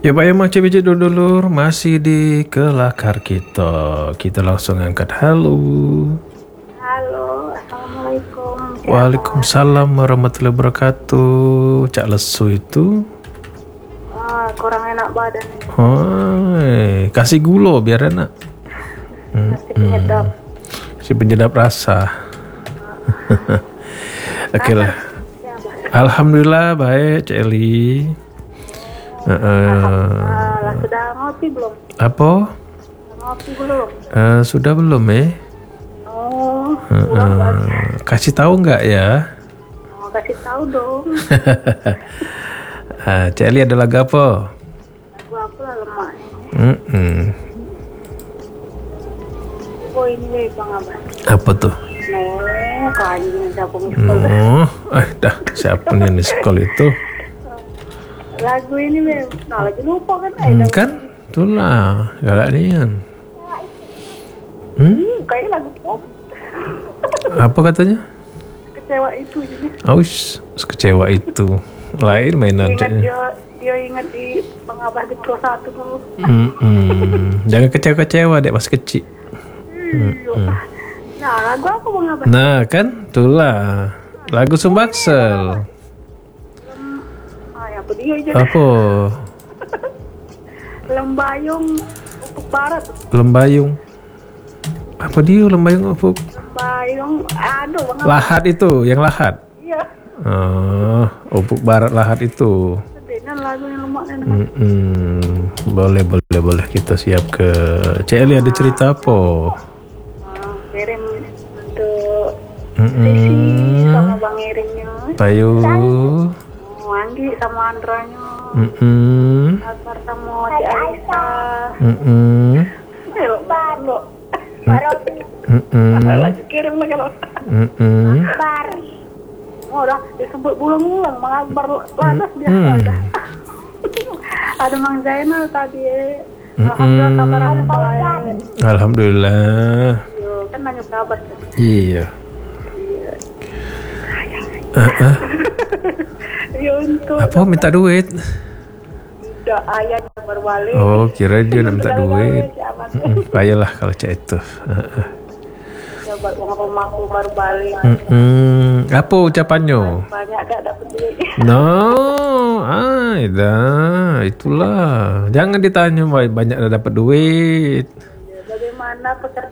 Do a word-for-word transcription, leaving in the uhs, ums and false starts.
Ya Pak ya macam biji dulur masih di kelakar kita. Kita langsung angkat. Halo. Halo, assalamualaikum. Waalaikumsalam warahmatullahi wabarakatuh. Cak lesu itu. Ah, kurang enak badan. Oh, kasih gula biar enak. Masih penyedap. Si penyedap rasa. Oke lah. Alhamdulillah baik Cak Eli. Uh, Ah, sudah ngopi belum? apa? Ngopi belum? Uh, sudah belum eh? Oh, Uh, uh, kasih tahu nggak ya? mau kasih tahu dong. uh, Cak Eli ada lagu apa? Lagu apa lah lemak ini? Mm -mm. Oh ini deh Bang Abang. Apa tuh? Nih, kanjeng siapa miskol. Oh, eh dah siapa nih di sekolah itu? Lagu ini Bang. Nah lagi lupa kan? Eh, Hmm, kan? Itulah, galak nian. Hmm? hmm, kayaknya lagu pop. Apa katanya? Kecewa itu jadi. Aus, kecewa itu. Lain mainan Ingat Caknya. dia, dia ingat di Bang Abah di kelas satu dulu. Hmm, hmm. Jangan kecewa-kecewa dek masih kecil. Iya. Nah lagu apa Bang Abah? Nah kan, itulah lagu Sumbaksel. Ah, yang dia aja. Apa? Lembayung Ufuk Barat. Lembayung. Apa dia lembayung apa? Lembayung, aduh Bang Abah. Lahat itu, yang lahat. Iya. Oh, Ufuk Barat lahat itu. Sedihnya lagunya lemaknya. Mm-mm. Boleh, boleh, boleh. Kita siap ke Cak Eli ada cerita apa? Ah, kirim untuk Mm-mm. Sisi sama Bang Iringnya. Bayu. Anggi sama Andranya. Mm-mm. Akbar sama Cik Alisa. Mm-mm. Ayo, baru. Baru. Mm-mm. Lagi kirim lagi loh. Mm-mm. Akbar. Oh, udah disebut bulang-bulang Mang Akbar lantas dia. Hmm. Udah. Ada Mang Zainal tadi. Alhamdulillah kabarannya baik. Alhamdulillah. Yo, kan nanya kabar. Iya. Uh-uh. Ya untuk Apa minta duit? udah ayah baru balik. Oh, kira dia nak minta duit. Mm-mm. Payahlah kalau cak itu. Uh-uh. Coba uang rumahku baru balik. Mm-mm. Apa ucapannya? Banyak gak dapet duit. No, ah, dah, itulah. Jangan ditanya banyak dah dapat duit. Bagaimana pekerjaan